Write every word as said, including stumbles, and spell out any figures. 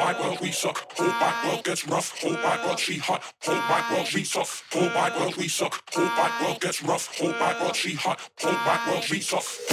wide world we suck, whole wide world gets rough, whole wide world she hot, whole wide world we suck, whole wide world we suck, whole wide world gets rough, whole wide world she hot, whole wide world we suck.